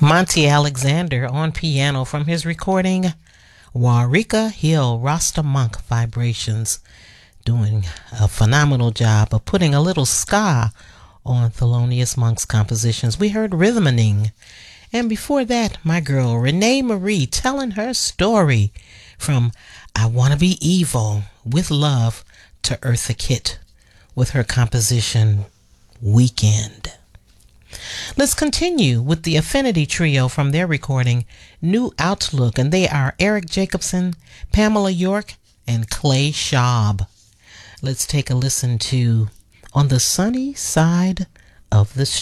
Monty Alexander on piano from his recording Warika Hill Rasta Monk Vibrations, doing a phenomenal job of putting a little ska on Thelonious Monk's compositions. We heard Rhythmaning, and before that, my girl Renee Marie telling her story from I Wanna Be Evil with Love to Eartha Kitt with her composition Weekend. Let's continue with the Affinity Trio from their recording New Outlook, and they are Eric Jacobson, Pamela York, and Clay Schaub. Let's take a listen to On the Sunny Side of the Street.